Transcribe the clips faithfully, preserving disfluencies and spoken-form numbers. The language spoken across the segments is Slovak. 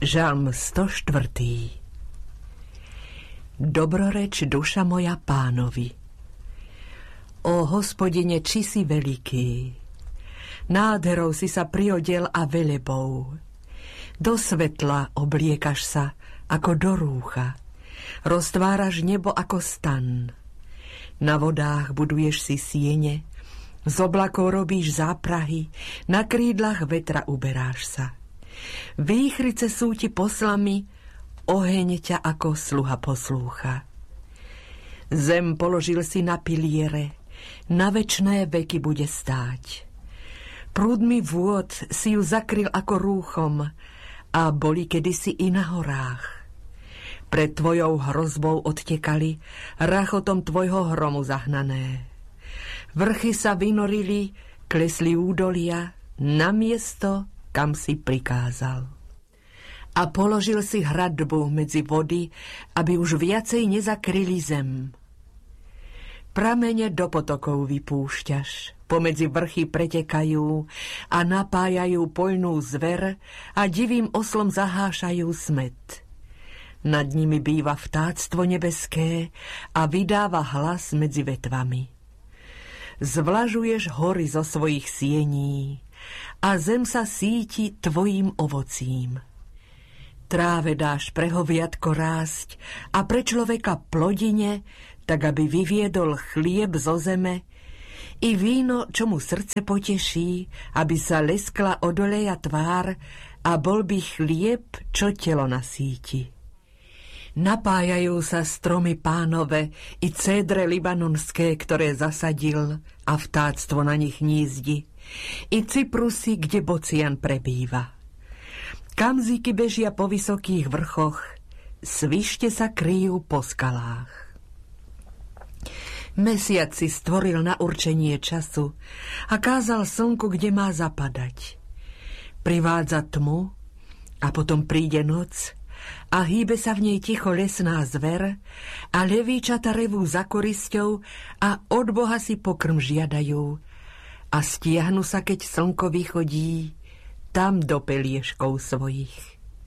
Žalm sto štyri. Dobroreč duša moja Pánovi. O Hospodine, či si veľký, nádherou si sa priodel a velebou. Do svetla obliekaš sa ako do rúcha, roztváraš nebo ako stan. Na vodách buduješ si siene, z oblakov robíš záprahy, na krídlach vetra uberáš sa. Výchrice sú ti poslami, oheň ťa ako sluha poslúcha. Zem položil si na piliere, na večné veky bude stáť. Prúdmi vôd si ju zakryl ako rúchom a boli kedysi i na horách. Pred tvojou hrozbou odtekali, rachotom tvojho hromu zahnané. Vrchy sa vynorili, klesli údolia, na miesto, kam si prikázal. A položil si hradbu medzi vody, aby už viacej nezakryli zem. Pramene do potokov vypúšťaš, pomedzi vrchy pretekajú a napájajú poľnú zver a divým oslom zahášajú smet. Nad nimi býva vtáctvo nebeské a vydáva hlas medzi vetvami. Zvlažuješ hory zo svojich siení a zem sa síti tvojím ovocím. Tráve dáš pre hoviatko rásť a pre človeka plodine, tak aby vyviedol chlieb zo zeme, i víno, čo mu srdce poteší, aby sa leskla od oleja tvár a bol by chlieb, čo telo nasíti. Napájajú sa stromy Pánove i cédre libanonské, ktoré zasadil a vtáctvo na nich hnízdi, i cyprusy, kde bocian prebýva. Kamzíky bežia po vysokých vrchoch, svište sa kryjú po skalách. Mesiac si stvoril na určenie času a kázal slnku, kde má zapadať. Privádza tmu a potom príde noc a hýbe sa v nej ticho lesná zver a levíčata revú za korisťou a od Boha si pokrm žiadajú a stiahnu sa, keď slnko vychodí, tam do pelieškov svojich.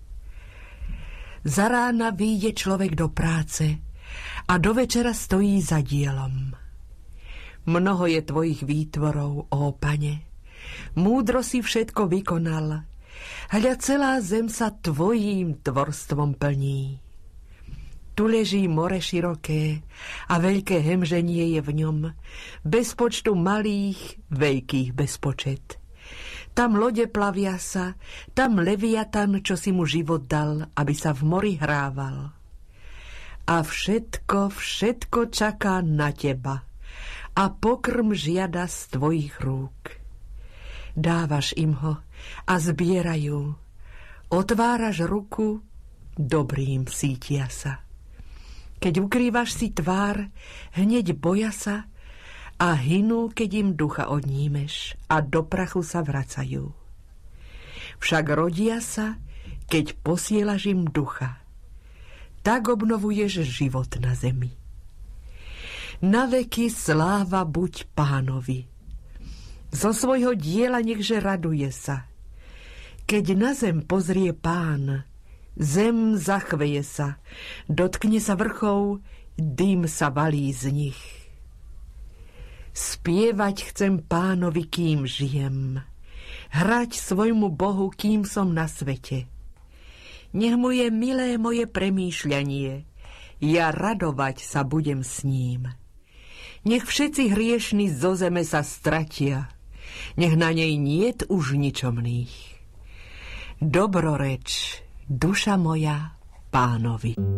Za rána vyjde človek do práce a do večera stojí za dielom. Mnoho je tvojich výtvorov, ó Pane, múdro si všetko vykonal, hľa celá zem sa tvojím tvorstvom plní. Tu leží more široké a veľké hemženie je v ňom, bez počtu malých, veľkých bez počet. Tam lode plavia sa, tam leviatan, čo si mu život dal, aby sa v mori hrával. A všetko, všetko čaká na teba a pokrm žiada z tvojich rúk. Dávaš im ho a zbierajú. Otváraš ruku, dobrým sítia sa. Keď ukrývaš si tvár, hneď boja sa a hynú, keď im ducha odnímeš a do prachu sa vracajú. Však rodia sa, keď posielaš im ducha. Tak obnovuješ život na zemi. Na veky sláva buď Pánovi. Zo svojho diela nechže raduje sa. Keď na zem pozrie Pán, zem zachveje sa, dotkne sa vrchov, dym sa valí z nich. Spievať chcem Pánovi, kým žijem, hrať svojmu Bohu, kým som na svete. Nech mu je milé moje premýšľanie, ja radovať sa budem s ním. Nech všetci hriešni zo zeme sa stratia, nech na nej niet už ničomných. Dobroreč, duša moja Pánovi.